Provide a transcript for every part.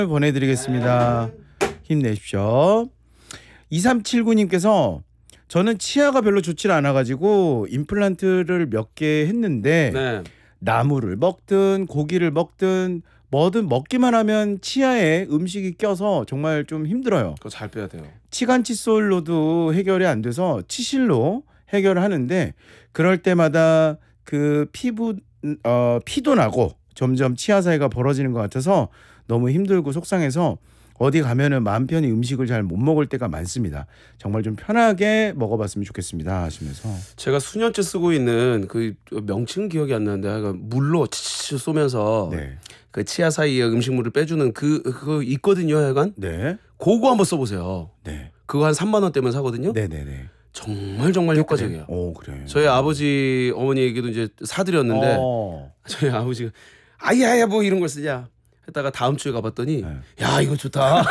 보내드리겠습니다. 힘내십시오. 2379님께서 저는 치아가 별로 좋지 않아가지고 임플란트를 몇 개 했는데 네. 나물을 먹든 고기를 먹든 뭐든 먹기만 하면 치아에 음식이 껴서 정말 좀 힘들어요. 그거 잘 빼야 돼요. 치간 칫솔로도 해결이 안 돼서 치실로 해결을 하는데 그럴 때마다 그 피도 나고 점점 치아 사이가 벌어지는 것 같아서 너무 힘들고 속상해서 어디 가면은 마음 편히 음식을 잘 못 먹을 때가 많습니다. 정말 좀 편하게 먹어봤으면 좋겠습니다 하시면서 제가 수년째 쓰고 있는 그 명칭 기억이 안 나는데 물로 치치 쏘면서 네. 그 치아 사이에 음식물을 빼주는 그거 있거든요, 하여간. 네. 그거 한번 써보세요. 네. 그거 한 3만 원대면 사거든요. 네네네. 정말 효과적이에요. 오 그래. 저희 아버지 어머니에게도 이제 사드렸는데 저희 아버지가 아야야 뭐 이런 걸 쓰냐 했다가 다음 주에 가봤더니 네. 야 이거 좋다.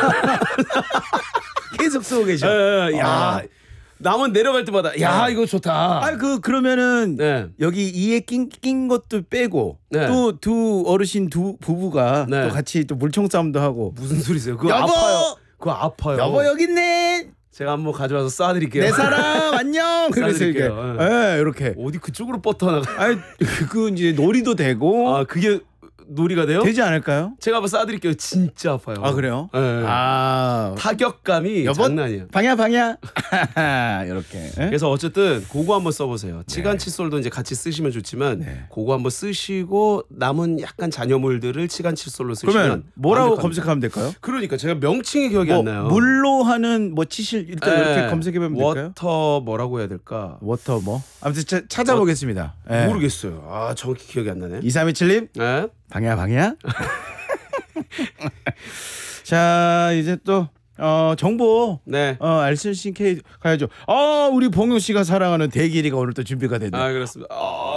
계속 쓰고 계셔. 야 남은 내려갈 때마다 야 이거 좋다. 아 그러면은 네. 여기 이에 낀 것도 빼고 네. 또 두 어르신 두 부부가 네. 또 같이 또 물총 싸움도 하고 무슨 소리세요? 그거 여보! 아파요. 그거 아파요. 여보 여기 있네. 제가 한번 가져와서 쏴드릴게요. 내 사람 안녕. 그래서 이렇게 쏴드릴게요. 이렇게. 어디 그쪽으로 뻗어나가? 아니 그 이제 놀이도 되고 아 그게 놀이가 돼요? 되지 않을까요? 제가 한번 쏴드릴게요. 진짜 아파요. 아 그래요? 네. 아 타격감이 여보? 장난이에요. 방야 이렇게. 그래서 어쨌든 그거 한번 써보세요. 치간 칫솔도 이제 같이 쓰시면 좋지만 네. 그거 한번 쓰시고 남은 약간 잔여물들을 치간 칫솔로 쓰시면 그러면 뭐라고 완벽합니다. 검색하면 될까요? 그러니까 제가 명칭이 기억이 안 나요. 물로 하는 뭐 치실 일단 네. 이렇게 검색해보면 될까요? 워터 뭐라고 해야 될까? 워터 뭐 아무튼 찾아보겠습니다. 네. 모르겠어요. 아 정확히 기억이 안 나네. 2327님 네? 방야. 자 이제 또 정보 네. RCK 가야죠. 우리 봉용 씨가 사랑하는 대길이가 오늘 또 준비가 됐네. 아 그렇습니다.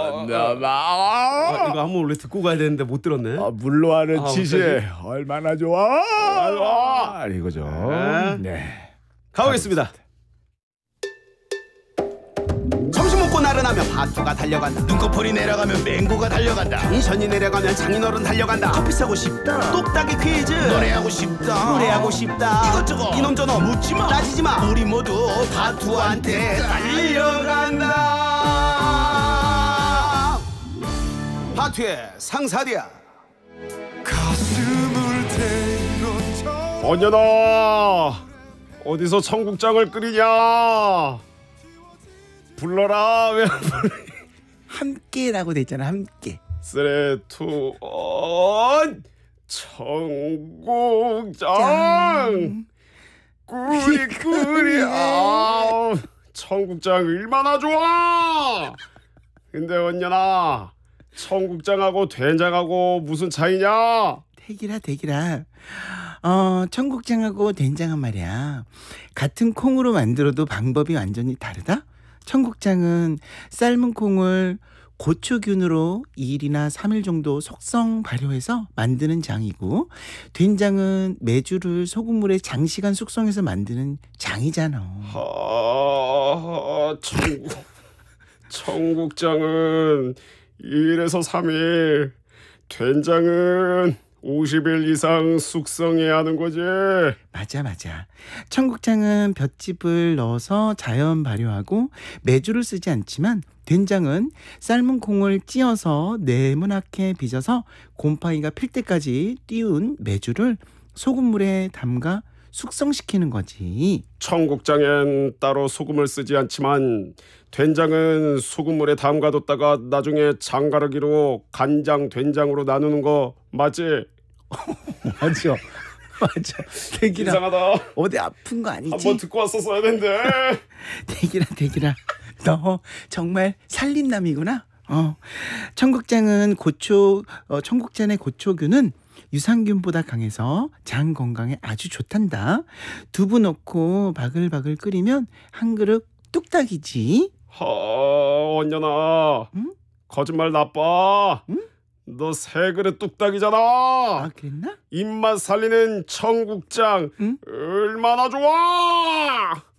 이거 한번 원래 듣고 가야 되는데 못 들었네. 물로 하는 아, 치즈 얼마나 좋아. 이거죠. 네. 가보겠습니다. 점심 먹고 나른하면 바투가 달려간다. 눈꺼풀이 내려가면 맹고가 달려간다. 텐션이 내려가면 장인어른 달려간다. 커피 사고 싶다. 똑딱이 퀴즈. 노래하고 싶다. 이것저것 이놈저놈 묻지마 따지지마. 우리 모두 바투한테 달려간다. 바투의 상사리야. 언년아 어디서 청국장을 끓이냐 불러라. 왜 함께라고 돼 있잖아. 함께. 쓰레투 청국장 꾸리 청국장 얼마나 좋아. 근데 언년아 청국장하고 된장하고 무슨 차이냐. 대기라. 청국장하고 된장은 말이야. 같은 콩으로 만들어도 방법이 완전히 다르다. 청국장은 삶은 콩을 고추균으로 2일이나 3일 정도 속성 발효해서 만드는 장이고, 된장은 메주를 소금물에 장시간 숙성해서 만드는 장이잖아. 청국장은 2일에서 3일, 된장은 50일 이상 숙성해야 하는 거지. 맞아. 청국장은 볏짚을 넣어서 자연 발효하고 메주를 쓰지 않지만, 된장은 삶은 콩을 찧어서 네모나게 빚어서 곰팡이가 필 때까지 띄운 메주를 소금물에 담가 숙성시키는 거지. 청국장엔 따로 소금을 쓰지 않지만 된장은 소금물에 담가뒀다가 나중에 장가르기로 간장, 된장으로 나누는 거 맞지? 맞아. 대기라. 이상하다. 어디 아픈 거 아니지? 한번 듣고 왔었어야 되는데. 대기라. 너 정말 살림남이구나. 청국장의 고초균은 유산균보다 강해서 장 건강에 아주 좋단다. 두부 넣고 바글바글 끓이면 한 그릇 뚝딱이지. 언년아. 응? 거짓말 나빠. 응? 너 세 그릇 뚝딱이잖아. 아, 그랬나? 입맛 살리는 청국장 응? 얼마나 좋아.